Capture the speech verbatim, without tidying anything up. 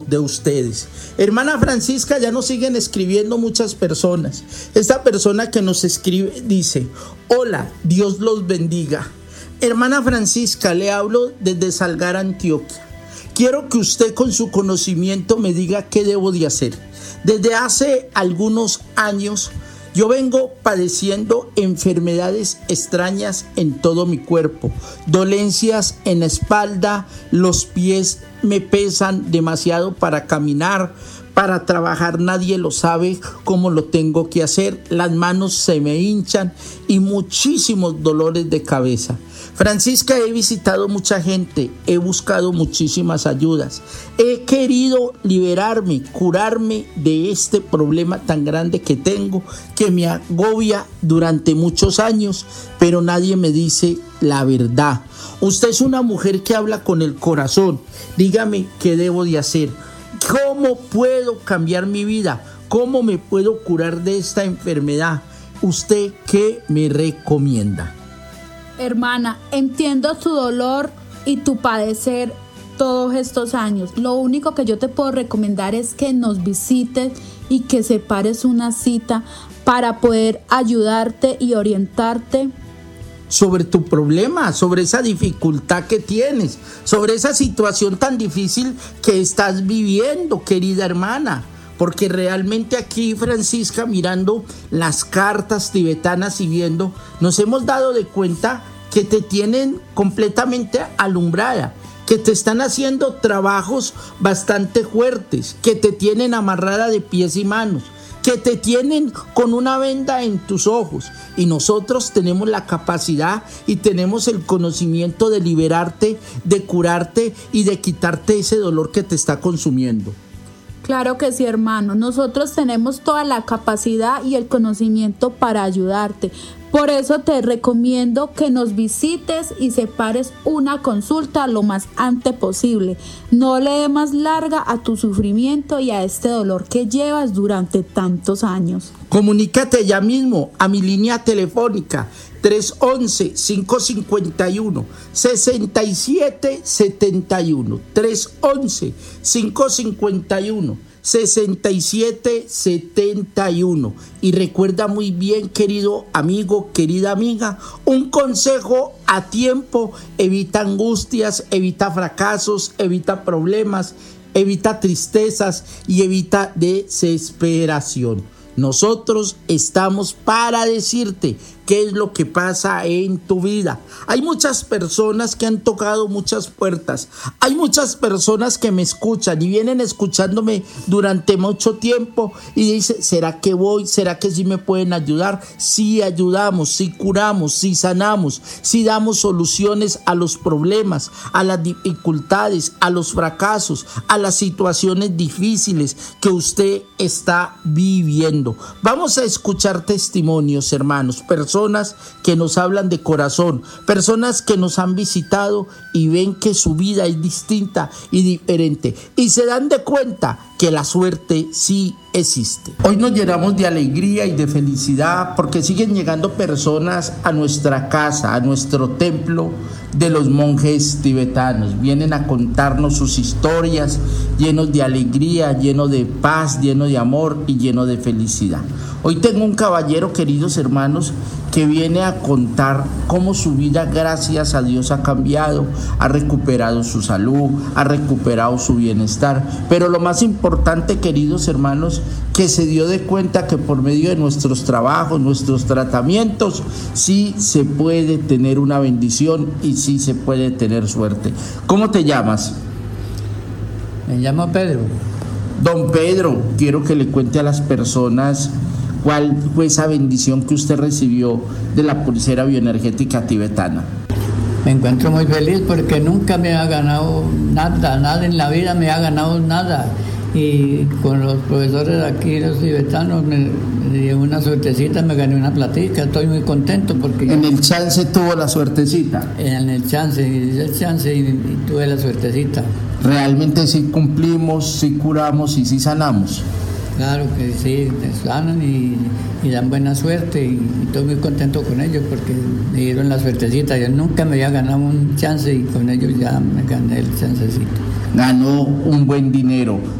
de ustedes. Hermana Francisca, ya nos siguen escribiendo muchas personas. Esta persona que nos escribe dice: hola, Dios los bendiga. Hermana Francisca, le hablo desde Salgar, Antioquia. Quiero que usted con su conocimiento me diga qué debo de hacer. Desde hace algunos años yo vengo padeciendo enfermedades extrañas en todo mi cuerpo, dolencias en la espalda, los pies me pesan demasiado para caminar, para trabajar nadie lo sabe cómo lo tengo que hacer, las manos se me hinchan y muchísimos dolores de cabeza. Francisca, he visitado mucha gente, he buscado muchísimas ayudas, he querido liberarme, curarme de este problema tan grande que tengo, que me agobia durante muchos años, pero nadie me dice la verdad. Usted es una mujer que habla con el corazón, dígame qué debo de hacer, cómo puedo cambiar mi vida, cómo me puedo curar de esta enfermedad. ¿Usted qué me recomienda? Hermana, entiendo tu dolor y tu padecer todos estos años. Lo único que yo te puedo recomendar es que nos visites y que separes una cita para poder ayudarte y orientarte sobre tu problema, sobre esa dificultad que tienes, sobre esa situación tan difícil que estás viviendo, querida hermana. Porque realmente aquí, Francisca, mirando las cartas tibetanas y viendo, nos hemos dado de cuenta que te tienen completamente alumbrada, que te están haciendo trabajos bastante fuertes, que te tienen amarrada de pies y manos, que te tienen con una venda en tus ojos. Y nosotros tenemos la capacidad y tenemos el conocimiento de liberarte, de curarte y de quitarte ese dolor que te está consumiendo. Claro que sí, hermano. Nosotros tenemos toda la capacidad y el conocimiento para ayudarte. Por eso te recomiendo que nos visites y separes una consulta lo más antes posible. No le dé más larga a tu sufrimiento y a este dolor que llevas durante tantos años. Comunícate ya mismo a mi línea telefónica tres once, cinco cinco uno, seis siete siete uno, tres once, cinco cinco uno, seis siete siete uno. Y recuerda muy bien, querido amigo, querida amiga, un consejo a tiempo evita angustias, evita fracasos, evita problemas, evita tristezas y evita desesperación. Nosotros estamos para decirte qué es lo que pasa en tu vida. Hay muchas personas que han tocado muchas puertas. Hay muchas personas que me escuchan y vienen escuchándome durante mucho tiempo y dicen: ¿será que voy? ¿Será que sí me pueden ayudar? Sí ayudamos, sí curamos, sí sanamos, sí damos soluciones a los problemas, a las dificultades, a los fracasos, a las situaciones difíciles que usted está viviendo. Vamos a escuchar testimonios, hermanos, personas que nos hablan de corazón, personas que nos han visitado y ven que su vida es distinta y diferente y se dan de cuenta que la suerte sí existe. Hoy nos llenamos de alegría y de felicidad porque siguen llegando personas a nuestra casa, a nuestro templo de los monjes tibetanos. Vienen a contarnos sus historias llenos de alegría, llenos de paz, llenos de amor y llenos de felicidad. Hoy tengo un caballero, queridos hermanos, que viene a contar cómo su vida, gracias a Dios, ha cambiado, ha recuperado su salud, ha recuperado su bienestar, pero lo más importante, queridos hermanos, que se dio de cuenta que por medio de nuestros trabajos, nuestros tratamientos, sí se puede tener una bendición y sí se puede tener suerte. ¿Cómo te llamas? Me llamo Pedro. Don Pedro, quiero que le cuente a las personas cuál fue esa bendición que usted recibió de la pulsera bioenergética tibetana. Me encuentro muy feliz porque nunca me ha ganado nada, nada en la vida me ha ganado nada. Y con los profesores de aquí, los tibetanos, me, me dio una suertecita, me gané una platica, estoy muy contento porque... ¿En el chance tuvo la suertecita? En el chance, hice el chance y, y tuve la suertecita. ¿Realmente sí cumplimos, sí curamos y sí sanamos? Claro que sí, te sanan y, y dan buena suerte y, y estoy muy contento con ellos porque me dieron la suertecita. Yo nunca me había ganado un chance y con ellos ya me gané el chancecito. Ganó un buen dinero.